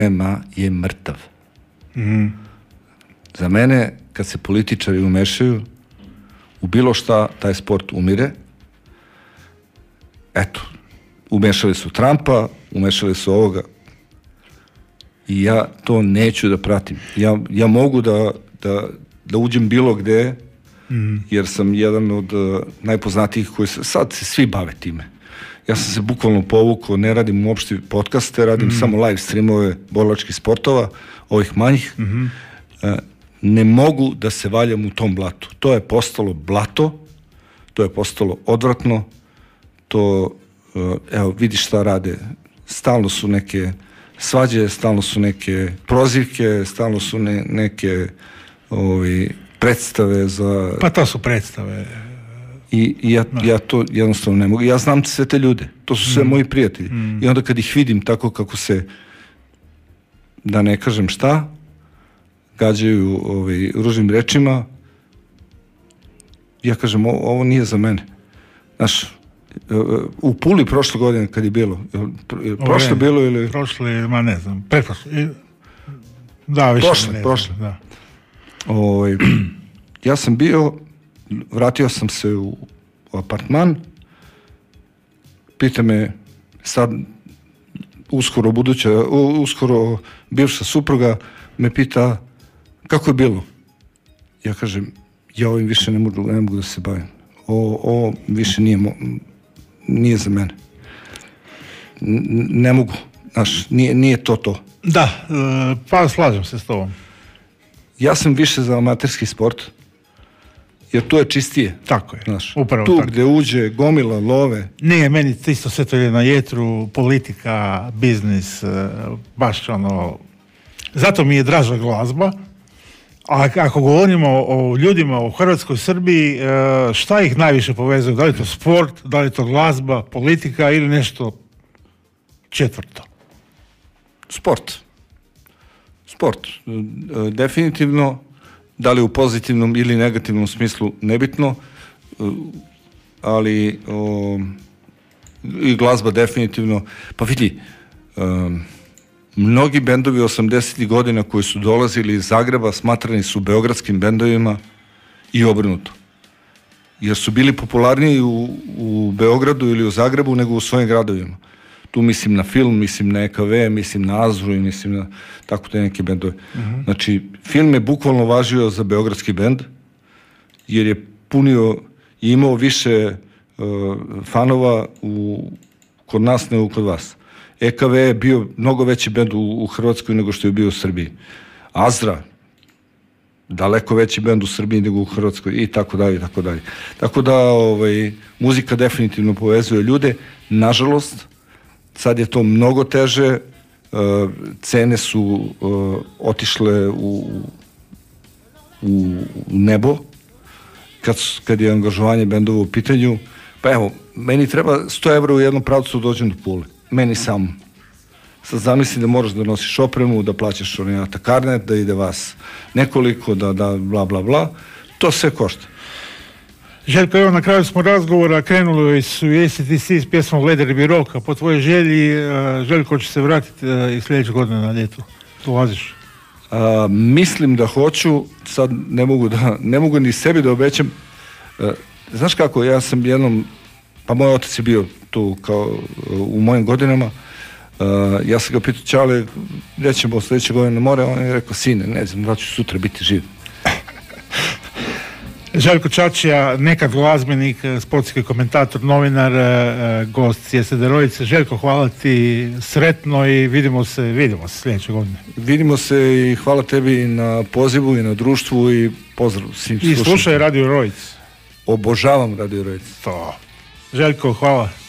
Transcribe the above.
MMA je mrtav. Za mene, kad se političari umešaju u bilo šta, taj sport umire. Eto, umešali su Trumpa, umešali su ovoga. I ja to neću da pratim. Ja mogu da uđem bilo gde, jer sam jedan od najpoznatijih koji sad se svi bave time. Ja sam se bukvalno povukao, ne radim uopšte podcaste, radim samo live streamove borilačkih sportova, ovih manjih. Ne mogu da se valjam u tom blatu. To je postalo blato, to je postalo odvratno, to, evo, vidiš šta rade. Stalno su neke svađe, stalno su neke prozivke, stalno su neke predstave za... Pa to su predstave. I ja to jednostavno ne mogu. Ja znam sve te ljude. To su sve moji prijatelji. I onda kad ih vidim tako kako se, da ne kažem šta, gađaju ružnim rečima, ja kažem, ovo nije za mene. Znaš, u Puli prošle godine kad je bilo, prošle bilo ili... Prošle, ma ne znam, pretprošle. Da, više prošle. Da. Ja sam bio, vratio sam se u apartman, pita me sad uskoro bivša supruga me pita kako je bilo. Ja kažem, ja ovim više ne mogu da se bavim. Ovo više nije za mene. Ne mogu. Znaš, nije to. Da, pa slažem se s tobom. Ja sam više za amaterski sport, jer tu je čistije. Tako je, znaš, upravo tu tako. Gde uđe gomila love. Nije, meni isto sve to ide na jetru, politika, biznis, baš ono... Zato mi je draža glazba. A ako govorimo o ljudima u Hrvatskoj, Srbiji, šta ih najviše povezuje? Da li je to sport, da li je to glazba, politika ili nešto četvrto? Sport. Definitivno, da li u pozitivnom ili negativnom smislu, nebitno, ali i glazba definitivno. Pa vidi, mnogi bendovi 80. godina koji su dolazili iz Zagreba smatrani su beogradskim bendovima i obrnuto. Jer su bili popularniji u Beogradu ili u Zagrebu nego u svojim gradovima. Tu mislim na Film, mislim na EKV, mislim na Azru i mislim na tako te neke bendove. Znači, Film je bukvalno važio za beogradski bend, jer je punio i imao više fanova kod nas nego kod vas. EKV je bio mnogo veći bend u Hrvatskoj nego što je bio u Srbiji. Azra, daleko veći bend u Srbiji nego u Hrvatskoj i tako dalje, i tako dalje. Tako da muzika definitivno povezuje ljude. Nažalost, sad je to mnogo teže, cene su otišle u nebo kad je angažovanje bendova u pitanju. Pa evo, meni treba 100 evra u jednom pravcu da dođem do Pule. Meni sam. Sad zamisli da moraš da nosiš opremu, da plaćaš karnet, da ide vas nekoliko, da bla bla bla. To sve košta. Željko, evo na kraju smo razgovora, krenuli su ACDC s pjesmom Let There Be Rock, a po tvojoj želji, Željko će se vratiti i sljedeće godine na ljetu. Dolaziš? Mislim da hoću, sad ne mogu ni sebi da obećam. Znaš kako, ja sam jednom, pa moj otac je bio tu kao u mojim godinama, ja sam ga pitao, Čale, gdje ćemo sljedeće godine na more, on je rekao, sine, ne znam, da ću sutra biti živ. Željko Čačija, nekad glazbenik, sportski komentator, novinar, gost Svijeste Derojice. Željko, hvala ti, sretno i vidimo se sljedeće godine. Vidimo se i hvala tebi na pozivu i na društvu i pozdrav svim slušateljima. I slušaj Radio Rojic. Obožavam Radio Rojic. To. Željko, hvala.